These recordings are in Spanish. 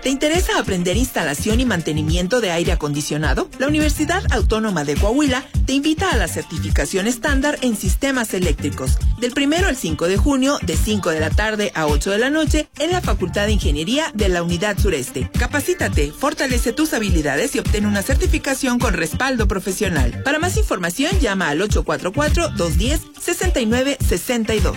¿Te interesa aprender instalación y mantenimiento de aire acondicionado? La Universidad Autónoma de Coahuila te invita a la certificación estándar en sistemas eléctricos, del 1 al 5 de junio, de 5 de la tarde a 8 de la noche, en la Facultad de Ingeniería de la Unidad Sureste. Capacítate, fortalece tus habilidades y obtén una certificación con respaldo profesional. Para más información, llama al 844-210-6962.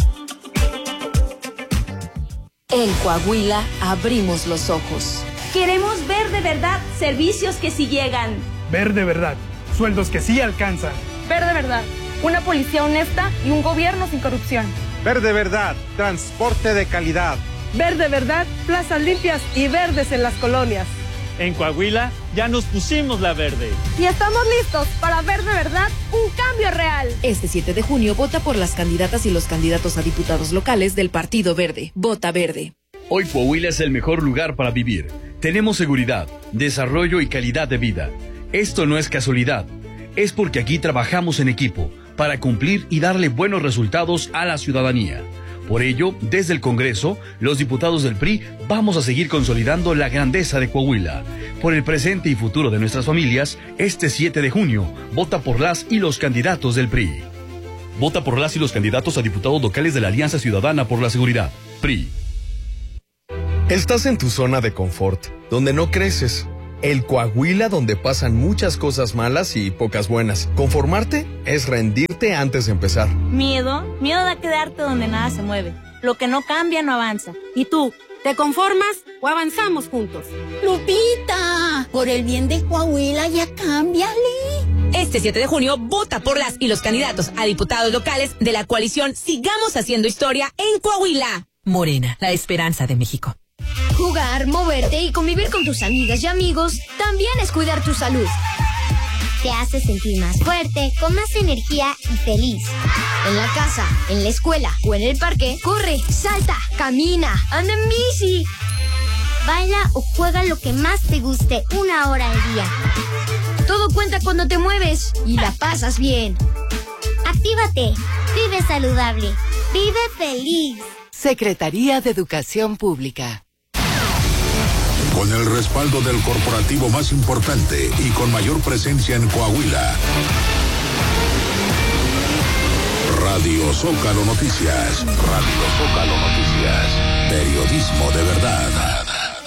En Coahuila abrimos los ojos. Queremos ver de verdad servicios que sí llegan. Ver de verdad sueldos que sí alcanzan. Ver de verdad una policía honesta y un gobierno sin corrupción. Ver de verdad transporte de calidad. Ver de verdad plazas limpias y verdes en las colonias. En Coahuila ya nos pusimos la verde. Y estamos listos para ver de verdad un cambio real. Este 7 de junio vota por las candidatas y los candidatos a diputados locales del Partido Verde. Vota Verde. Hoy Coahuila es el mejor lugar para vivir. Tenemos seguridad, desarrollo y calidad de vida. Esto no es casualidad. Es porque aquí trabajamos en equipo para cumplir y darle buenos resultados a la ciudadanía. Por ello, desde el Congreso, los diputados del PRI vamos a seguir consolidando la grandeza de Coahuila. Por el presente y futuro de nuestras familias, este 7 de junio, vota por las y los candidatos del PRI. Vota por las y los candidatos a diputados locales de la Alianza Ciudadana por la Seguridad, PRI. Estás en tu zona de confort, donde no creces. El Coahuila donde pasan muchas cosas malas y pocas buenas. Conformarte es rendirte antes de empezar. Miedo de quedarte donde nada se mueve. Lo que no cambia no avanza. ¿Y tú? ¿Te conformas o avanzamos juntos? Lupita, por el bien de Coahuila ya cámbiale. Este 7 de junio, vota por las y los candidatos a diputados locales de la coalición Sigamos Haciendo Historia en Coahuila. Morena, la esperanza de México. Jugar, moverte y convivir con tus amigas y amigos también es cuidar tu salud. Te hace sentir más fuerte, con más energía y feliz. En la casa, en la escuela o en el parque, corre, salta, camina, anda en bici. Baila o juega lo que más te guste 1 hora al día. Todo cuenta cuando te mueves y la pasas bien. Actívate, vive saludable, vive feliz. Secretaría de Educación Pública. Con el respaldo del corporativo más importante y con mayor presencia en Coahuila. Radio Zócalo Noticias. Radio Zócalo Noticias. Periodismo de verdad.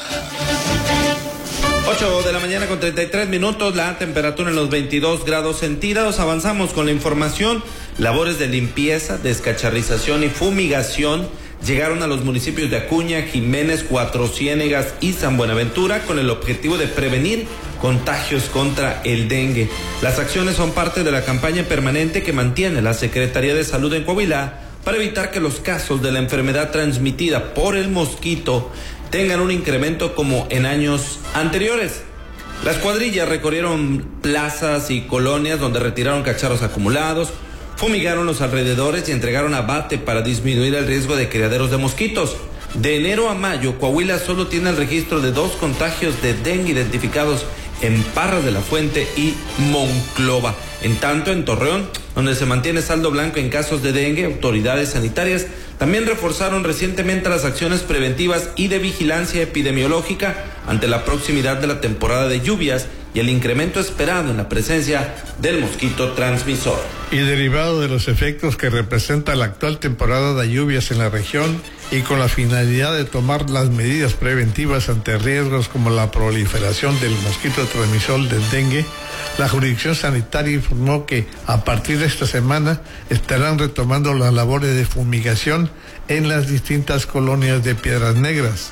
8 de la mañana con 33 minutos, la temperatura en los 22 grados centígrados. Avanzamos con la información. Labores de limpieza, descacharrización y fumigación llegaron a los municipios de Acuña, Jiménez, Cuatro Ciénegas y San Buenaventura con el objetivo de prevenir contagios contra el dengue. Las acciones son parte de la campaña permanente que mantiene la Secretaría de Salud en Coahuila para evitar que los casos de la enfermedad transmitida por el mosquito tengan un incremento como en años anteriores. Las cuadrillas recorrieron plazas y colonias donde retiraron cacharros acumulados, fumigaron los alrededores y entregaron abate para disminuir el riesgo de criaderos de mosquitos. De enero a mayo, Coahuila solo tiene el registro de 2 contagios de dengue identificados en Parras de la Fuente y Monclova. En tanto, en Torreón, donde se mantiene saldo blanco en casos de dengue, autoridades sanitarias también reforzaron recientemente las acciones preventivas y de vigilancia epidemiológica ante la proximidad de la temporada de lluvias y el incremento esperado en la presencia del mosquito transmisor. Y derivado de los efectos que representa la actual temporada de lluvias en la región y con la finalidad de tomar las medidas preventivas ante riesgos como la proliferación del mosquito transmisor del dengue, la jurisdicción sanitaria informó que a partir de esta semana estarán retomando las labores de fumigación en las distintas colonias de Piedras Negras.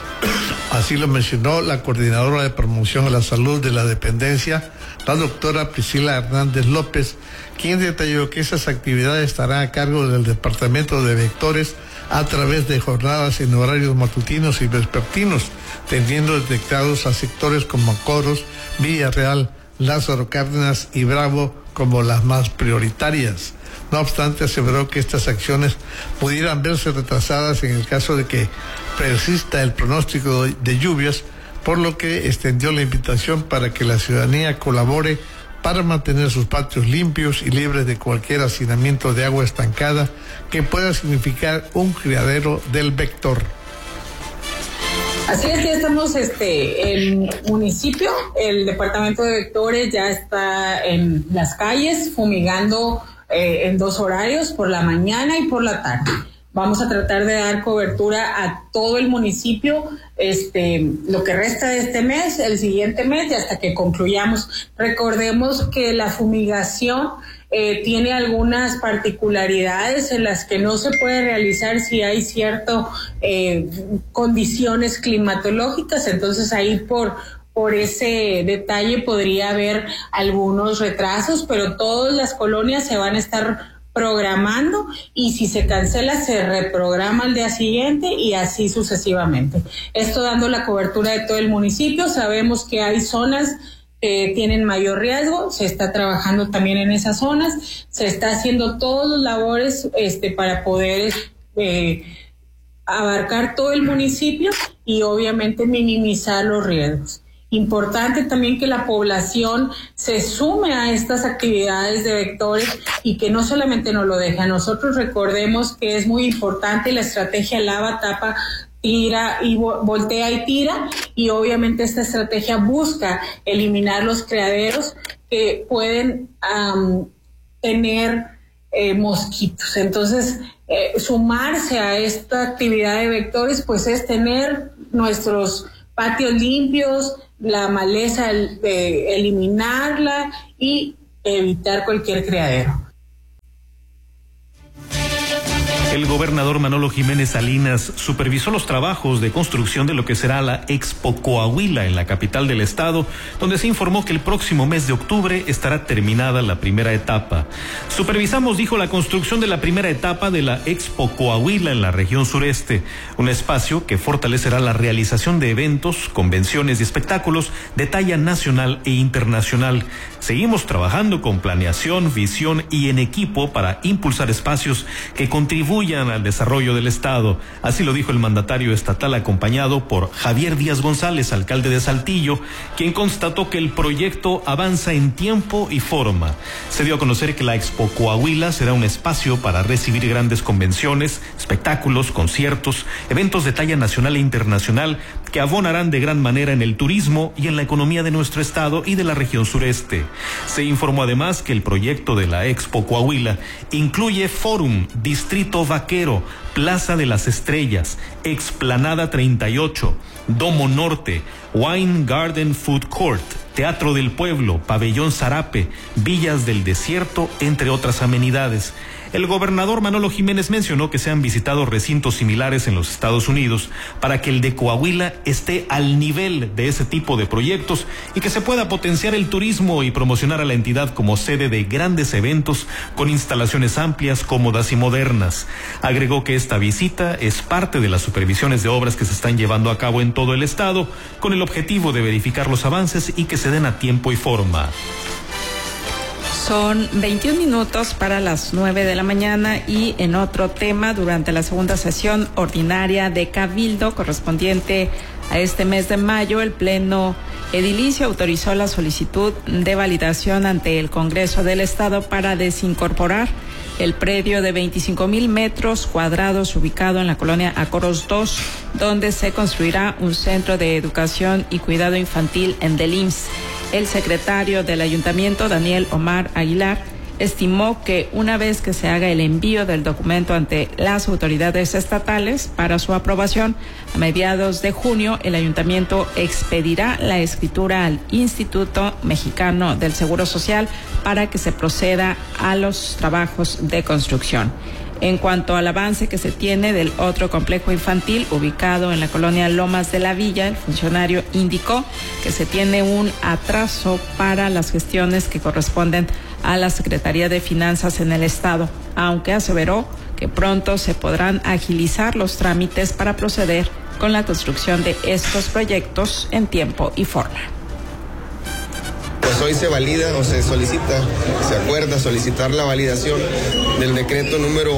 Así lo mencionó la coordinadora de promoción a la salud de la dependencia, la doctora Priscila Hernández López, quien detalló que esas actividades estarán a cargo del Departamento de Vectores a través de jornadas en horarios matutinos y vespertinos, teniendo detectados a sectores como Coros, Villarreal, Lázaro Cárdenas y Bravo como las más prioritarias. No obstante, aseveró que estas acciones pudieran verse retrasadas en el caso de que persista el pronóstico de lluvias, por lo que extendió la invitación para que la ciudadanía colabore para mantener sus patios limpios y libres de cualquier hacinamiento de agua estancada que pueda significar un criadero del vector. Así es, ya estamos en municipio, el departamento de vectores ya está en las calles fumigando en 2 horarios, por la mañana y por la tarde. Vamos a tratar de dar cobertura a todo el municipio, lo que resta de este mes, el siguiente mes y hasta que concluyamos. Recordemos que la fumigación tiene algunas particularidades en las que no se puede realizar si hay ciertas condiciones climatológicas, entonces ahí por ese detalle podría haber algunos retrasos, pero todas las colonias se van a estar programando y si se cancela se reprograma al día siguiente y así sucesivamente. Esto dando la cobertura de todo el municipio. Sabemos que hay zonas que tienen mayor riesgo, se está trabajando también en esas zonas, se está haciendo todos los labores para poder abarcar todo el municipio y obviamente minimizar los riesgos. Importante también que la población se sume a estas actividades de vectores y que no solamente nos lo deje a nosotros. Recordemos que es muy importante la estrategia lava, tapa, tira y voltea y tira, y obviamente esta estrategia busca eliminar los criaderos que pueden tener mosquitos. Entonces, sumarse a esta actividad de vectores pues es tener nuestros patios limpios, la maleza eliminarla y evitar cualquier criadero. El gobernador Manolo Jiménez Salinas supervisó los trabajos de construcción de lo que será la Expo Coahuila en la capital del estado, donde se informó que el próximo mes de octubre estará terminada la primera etapa. Supervisamos, dijo, la construcción de la primera etapa de la Expo Coahuila en la región sureste, un espacio que fortalecerá la realización de eventos, convenciones y espectáculos de talla nacional e internacional. Seguimos trabajando con planeación, visión y en equipo para impulsar espacios que contribuyan al desarrollo del estado. Así lo dijo el mandatario estatal, acompañado por Javier Díaz González, alcalde de Saltillo, quien constató que el proyecto avanza en tiempo y forma. Se dio a conocer que la Expo Coahuila será un espacio para recibir grandes convenciones, espectáculos, conciertos, eventos de talla nacional e internacional que abonarán de gran manera en el turismo y en la economía de nuestro estado y de la región sureste. Se informó además que el proyecto de la Expo Coahuila incluye Fórum, Distrito Vaquero, Plaza de las Estrellas, Explanada 38, Domo Norte, Wine Garden Food Court, Teatro del Pueblo, Pabellón Zarape, Villas del Desierto, entre otras amenidades. El gobernador Manolo Jiménez mencionó que se han visitado recintos similares en los Estados Unidos para que el de Coahuila esté al nivel de ese tipo de proyectos y que se pueda potenciar el turismo y promocionar a la entidad como sede de grandes eventos con instalaciones amplias, cómodas y modernas. Agregó que esta visita es parte de las supervisiones de obras que se están llevando a cabo en todo el estado con el objetivo de verificar los avances y que se den a tiempo y forma. Son 21 minutos para las 9 de la mañana y en otro tema, durante la segunda sesión ordinaria de Cabildo correspondiente a este mes de mayo, el Pleno Edilicio autorizó la solicitud de validación ante el Congreso del Estado para desincorporar el predio de 25,000 metros cuadrados ubicado en la colonia Acoros 2, donde se construirá un centro de educación y cuidado infantil en del IMSS. El secretario del Ayuntamiento, Daniel Omar Aguilar, estimó que una vez que se haga el envío del documento ante las autoridades estatales para su aprobación, a mediados de junio el Ayuntamiento expedirá la escritura al Instituto Mexicano del Seguro Social para que se proceda a los trabajos de construcción. En cuanto al avance que se tiene del otro complejo infantil ubicado en la colonia Lomas de la Villa, el funcionario indicó que se tiene un atraso para las gestiones que corresponden a la Secretaría de Finanzas en el Estado, aunque aseveró que pronto se podrán agilizar los trámites para proceder con la construcción de estos proyectos en tiempo y forma. Pues pues hoy se valida o se solicita, se acuerda solicitar la validación del decreto número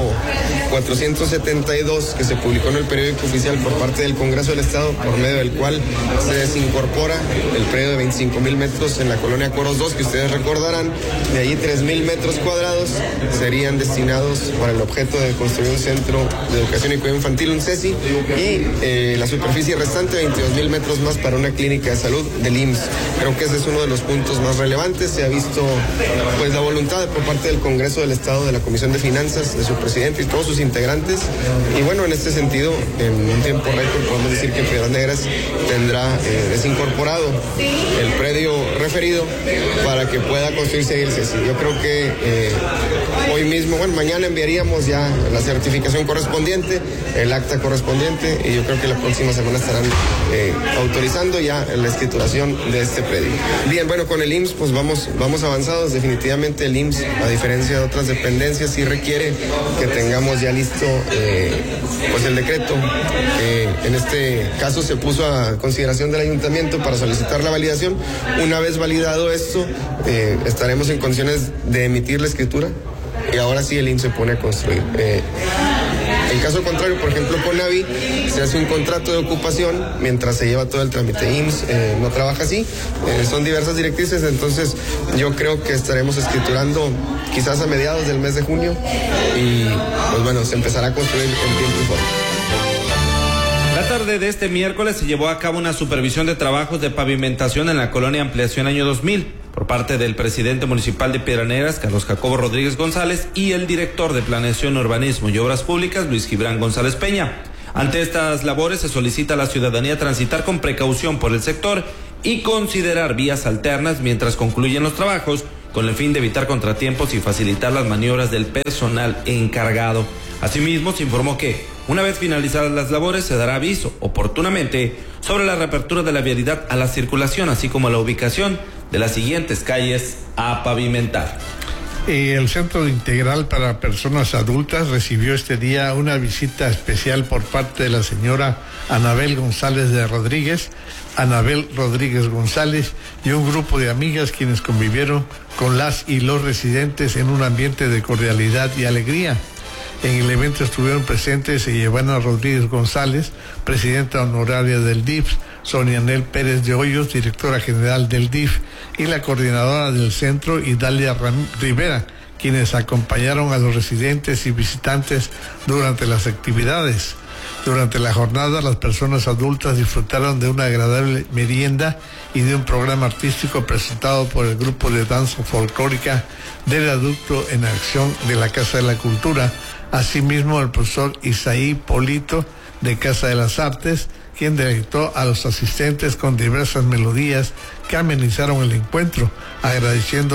472 que se publicó en el periódico oficial por parte del Congreso del Estado, por medio del cual se desincorpora el predio de 25,000 metros en la colonia Coros 2, que ustedes recordarán. De allí 3,000 metros cuadrados serían destinados para el objeto de construir un centro de educación y cuidado infantil, un CESI, y la superficie restante, 22,000 metros más para una clínica de salud del IMSS. Creo que ese es uno de los puntos más relevantes. Se ha visto pues la voluntad por parte del Congreso del Estado, de la Comisión de Finanzas, de su presidente y todos sus integrantes. Y bueno, en este sentido, en un tiempo récord podemos decir que Piedras Negras tendrá desincorporado el predio referido para que pueda construirse ahí el CESI. Yo creo que hoy mismo, mañana enviaríamos ya la certificación correspondiente, el acta correspondiente, y yo creo que la próxima semana estarán autorizando ya la escrituración de este predio. Bien, bueno, con el IMSS pues vamos avanzados. Definitivamente el IMSS, a diferencia de otras dependencias, sí requiere que tengamos ya listo pues el decreto que en este caso se puso a consideración del ayuntamiento para solicitar la validación. Una vez validado esto, estaremos en condiciones de emitir la escritura y ahora sí el IMSS se pone a construir. En caso contrario, por ejemplo, con Navi se hace un contrato de ocupación mientras se lleva todo el trámite. IMSS no trabaja así, son diversas directrices, entonces yo creo que estaremos escriturando quizás a mediados del mes de junio y pues bueno, se empezará a construir en tiempo y forma. La tarde de este miércoles se llevó a cabo una supervisión de trabajos de pavimentación en la colonia Ampliación Año 2000 por parte del presidente municipal de Piedras Negras, Carlos Jacobo Rodríguez González, y el director de Planeación, Urbanismo y Obras Públicas, Luis Gibran González Peña. Ante estas labores se solicita a la ciudadanía transitar con precaución por el sector y considerar vías alternas mientras concluyen los trabajos, con el fin de evitar contratiempos y facilitar las maniobras del personal encargado. Asimismo, se informó que, una vez finalizadas las labores, se dará aviso oportunamente sobre la reapertura de la vialidad a la circulación, así como la ubicación de las siguientes calles a pavimentar. El Centro Integral para Personas Adultas recibió este día una visita especial por parte de la señora Anabel González de Rodríguez, Anabel Rodríguez González, y un grupo de amigas quienes convivieron con las y los residentes en un ambiente de cordialidad y alegría. En el evento estuvieron presentes Giovanna Rodríguez González, presidenta honoraria del DIF, Sonia Nel Pérez de Hoyos, directora general del DIF, y la coordinadora del centro, Idalia Rivera, quienes acompañaron a los residentes y visitantes durante las actividades. Durante la jornada, las personas adultas disfrutaron de una agradable merienda y de un programa artístico presentado por el grupo de danza folclórica del Adulto en Acción de la Casa de la Cultura. Asimismo, el profesor Isaí Polito, de Casa de las Artes, quien deleitó a los asistentes con diversas melodías que amenizaron el encuentro, agradeciendo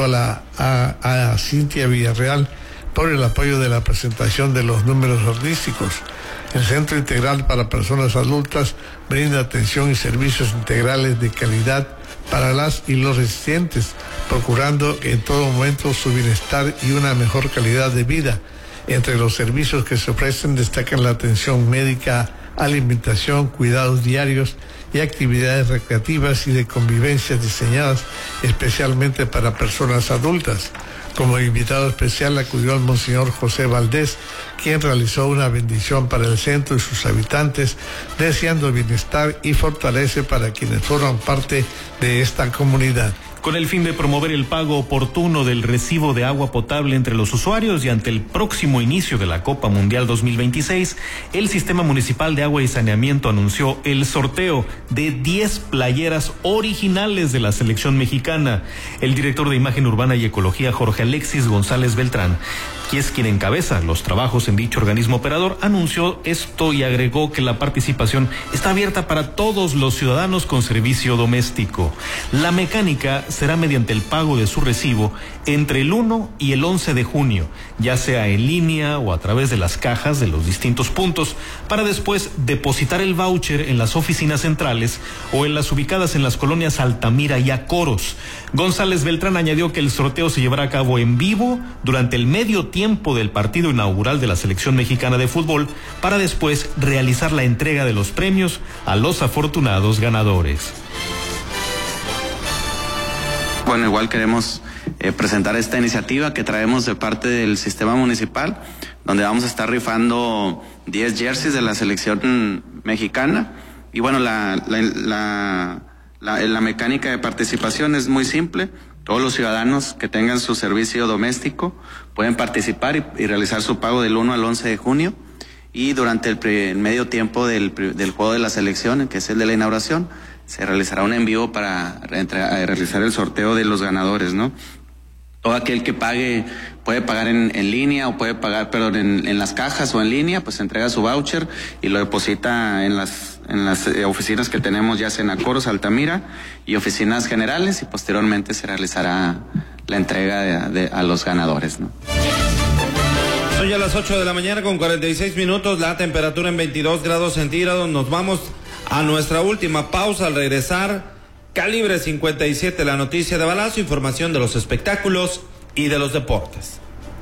a Cintia Villarreal por el apoyo de la presentación de los números artísticos. El Centro Integral para Personas Adultas brinda atención y servicios integrales de calidad para las y los residentes, procurando en todo momento su bienestar y una mejor calidad de vida. Entre los servicios que se ofrecen destacan la atención médica, alimentación, cuidados diarios y actividades recreativas y de convivencia diseñadas especialmente para personas adultas. Como invitado especial acudió el Monseñor José Valdés, quien realizó una bendición para el centro y sus habitantes, deseando bienestar y fortaleza para quienes forman parte de esta comunidad. Con el fin de promover el pago oportuno del recibo de agua potable entre los usuarios y ante el próximo inicio de la Copa Mundial 2026, el Sistema Municipal de Agua y Saneamiento anunció el sorteo de 10 playeras originales de la selección mexicana. El director de Imagen Urbana y Ecología, Jorge Alexis González Beltrán, que es quien encabeza los trabajos en dicho organismo operador, anunció esto y agregó que la participación está abierta para todos los ciudadanos con servicio doméstico. La mecánica será mediante el pago de su recibo entre el 1 y el 11 de junio, ya sea en línea o a través de las cajas de los distintos puntos, para después depositar el voucher en las oficinas centrales o en las ubicadas en las colonias Altamira y Acoros. González Beltrán añadió que el sorteo se llevará a cabo en vivo durante el medio tiempo del partido inaugural de la selección mexicana de fútbol, para después realizar la entrega de los premios a los afortunados ganadores. Bueno, igual queremos presentar esta iniciativa que traemos de parte del sistema municipal, donde vamos a estar rifando 10 jerseys de la selección mexicana. Y bueno, la mecánica de participación es muy simple. Todos los ciudadanos que tengan su servicio doméstico pueden participar y realizar su pago del 1 al 11 de junio. Y durante el medio tiempo del juego de la selección, que es el de la inauguración, se realizará un envío para realizar el sorteo de los ganadores, ¿no? Todo aquel que pague, puede pagar en línea o puede pagar, en las cajas o en línea, pues entrega su voucher y lo deposita en las oficinas que tenemos, ya sea en Acoros, Altamira y oficinas generales, y posteriormente se realizará la entrega a los ganadores, ¿no? Son ya las 8 de la mañana con 46 minutos, la temperatura en 22 grados centígrados. Nos vamos a nuestra última pausa. Al regresar, Calibre 57, la noticia de balazo, información de los espectáculos y de los deportes.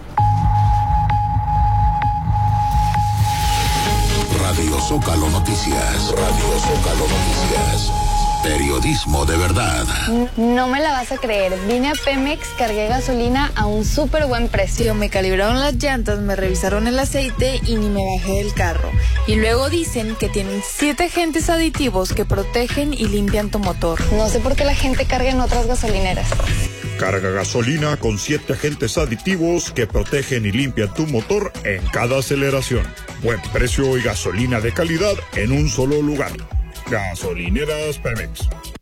Radio Zócalo Noticias. Radio Zócalo Noticias. Periodismo de verdad. No me la vas a creer. Vine a Pemex, cargué gasolina a un súper buen precio. Me calibraron las llantas, me revisaron el aceite y ni me bajé del carro. Y luego dicen que tienen 7 agentes aditivos que protegen y limpian tu motor. No sé por qué la gente carga en otras gasolineras. Carga gasolina con 7 agentes aditivos que protegen y limpian tu motor en cada aceleración. Buen precio y gasolina de calidad en un solo lugar. Gasolineras Pemex.